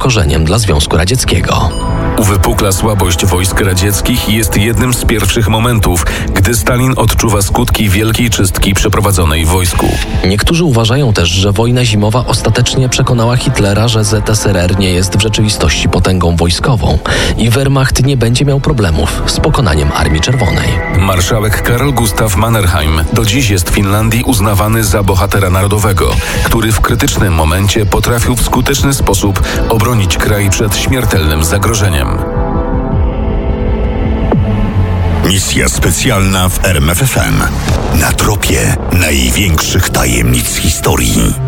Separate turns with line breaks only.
zagrożeniem dla Związku Radzieckiego.
Uwypukla słabość wojsk radzieckich i jest jednym z pierwszych momentów, gdy Stalin odczuwa skutki wielkiej czystki przeprowadzonej w wojsku.
Niektórzy uważają też, że wojna zimowa ostatecznie przekonała Hitlera, że ZSRR nie jest w rzeczywistości potęgą wojskową i Wehrmacht nie będzie miał problemów z pokonaniem Armii Czerwonej.
Marszałek Karl Gustav Mannerheim do dziś jest w Finlandii uznawany za bohatera narodowego, który w krytycznym momencie potrafił w skuteczny sposób obronić kraj przed śmiertelnym zagrożeniem.
Misja specjalna w RMFFM. Na tropie największych tajemnic historii.